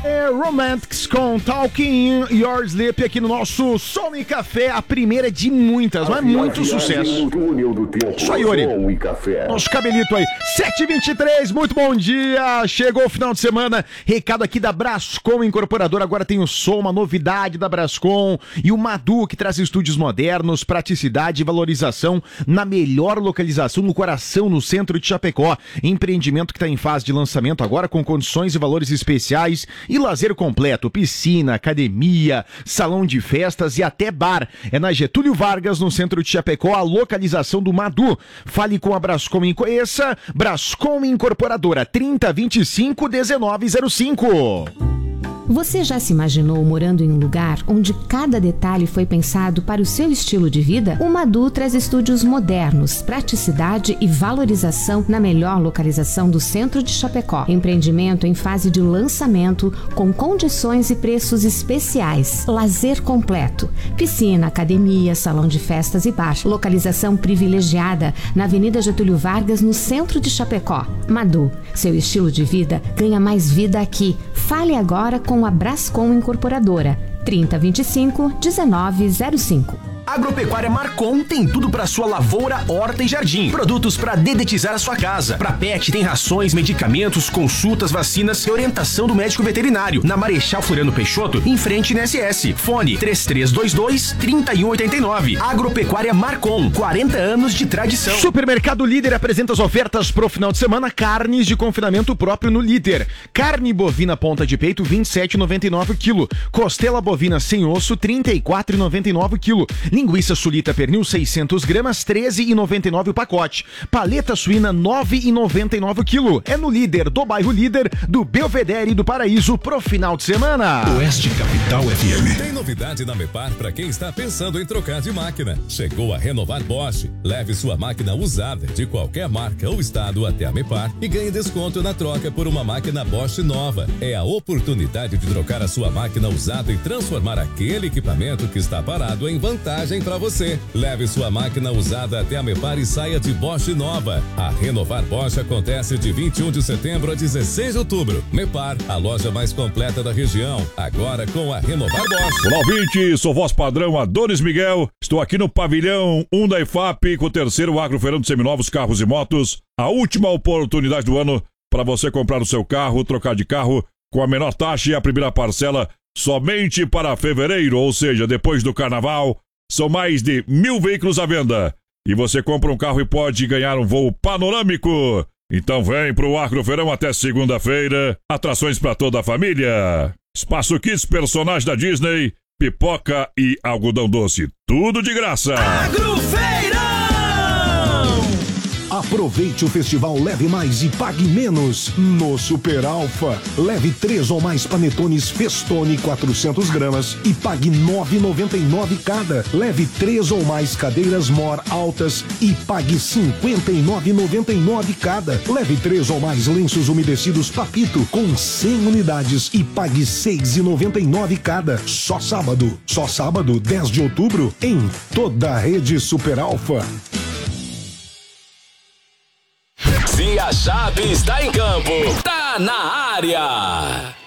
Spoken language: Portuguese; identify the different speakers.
Speaker 1: Romantics com Talking in Your Sleep aqui no nosso Som e Café, a primeira de muitas, mas muito sucesso. Isso aí, Yuri. Nosso cabelito aí. 7h23, muito bom dia. Chegou o final de semana. Recado aqui da Brascom Incorporadora. Agora tem o som, uma novidade da Brascom. E o Madu, que traz estúdios modernos, praticidade e valorização na melhor localização, no coração, no centro de Chapecó. Empreendimento que está em fase de lançamento agora com condições e valores especiais e lazer completo, piscina, academia, salão de festas e até bar. É na Getúlio Vargas, no centro de Chapecó, a localização do Madu. Fale com a Brascom e conheça Brascom Incorporadora, 3025-1905.
Speaker 2: Você já se imaginou morando em um lugar onde cada detalhe foi pensado para o seu estilo de vida? O Madu traz estúdios modernos, praticidade e valorização na melhor localização do centro de Chapecó. Empreendimento em fase de lançamento com condições e preços especiais. Lazer completo, piscina, academia, salão de festas e bar. Localização privilegiada na Avenida Getúlio Vargas, no centro de Chapecó. Madu, seu estilo de vida ganha mais vida aqui. Fale agora com a Brascom Incorporadora, 3025-1905.
Speaker 3: Agropecuária Marcon tem tudo para sua lavoura, horta e jardim. Produtos para dedetizar a sua casa. Para pet tem rações, medicamentos, consultas, vacinas e orientação do médico veterinário. Na Marechal Floriano Peixoto, em frente na SS. Fone 3322-3189. Agropecuária Marcon, 40 anos de tradição.
Speaker 1: Supermercado Líder apresenta as ofertas pro final de semana. Carnes de confinamento próprio no Líder. Carne bovina ponta de peito, R$ 27,99 o quilo. Costela bovina sem osso, R$ 34,99 o quilo. Linguiça sulita pernil 600 gramas, R$ 13,99 o pacote. Paleta suína, R$ 9,99 o quilo. É no Líder, do bairro Líder, do Belvedere e do Paraíso pro final de semana.
Speaker 4: Oeste Capital FM.
Speaker 5: Tem novidade na Mepar para quem está pensando em trocar de máquina. Chegou a Renovar Bosch. Leve sua máquina usada de qualquer marca ou estado até a Mepar e ganhe desconto na troca por uma máquina Bosch nova. É a oportunidade de trocar a sua máquina usada e transformar aquele equipamento que está parado em vantagem para você. Leve sua máquina usada até a Mepar e saia de Bosch nova. A Renovar Bosch acontece de 21 de setembro a 16 de outubro. Mepar, a loja mais completa da região. Agora com a Renovar Bosch.
Speaker 4: Olá, ouvinte, sou voz padrão Adonis Miguel. Estou aqui no pavilhão 1 da IFAP com o terceiro Agrofeirão de Seminovos, Carros e Motos. A última oportunidade do ano para você comprar o seu carro, trocar de carro com a menor taxa e a primeira parcela somente para fevereiro, ou seja, depois do carnaval. São mais de 1.000 veículos à venda. E você compra um carro e pode ganhar um voo panorâmico. Então vem pro Agrofeirão até segunda-feira. Atrações para toda a família. Espaço Kids, personagem da Disney, pipoca e algodão doce. Tudo de graça.
Speaker 3: Agrofeirão!
Speaker 6: Aproveite o festival Leve Mais e Pague Menos no Super Alfa. Leve 3 ou mais panetones Festone 400 gramas e pague R$ 9,99 cada. Leve 3 ou mais cadeiras Mor altas e pague R$ 59,99 cada. Leve 3 ou mais lenços umedecidos Papito com 100 unidades e pague R$ 6,99 cada. Só sábado, 10 de outubro, em toda a rede Super Alfa.
Speaker 7: Se a Chape está em campo, tá na área.